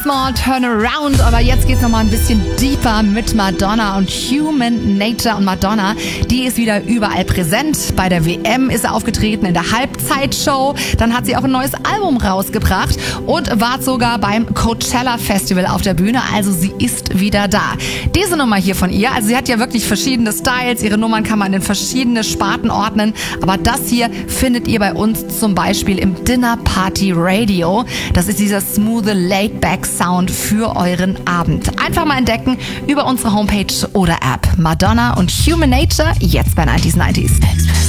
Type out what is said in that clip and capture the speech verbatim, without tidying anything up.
More Turnaround, aber jetzt geht's nochmal ein bisschen deeper mit Madonna und Human Nature. Und Madonna, die ist wieder überall präsent. Bei der W M ist sie aufgetreten, in der Halbzeitshow. Dann hat sie auch ein neues Album rausgebracht und war sogar beim Coachella Festival auf der Bühne. Also sie ist wieder da. Diese Nummer hier von ihr, also sie hat ja wirklich verschiedene Styles. Ihre Nummern kann man in verschiedene Sparten ordnen. Aber das hier findet ihr bei uns zum Beispiel im Dinner Party Radio. Das ist dieser smooth, laid-back Sound für euren Abend. Einfach mal entdecken über unsere Homepage oder App. Madonna und Human Nature, jetzt bei neunzig neunzig.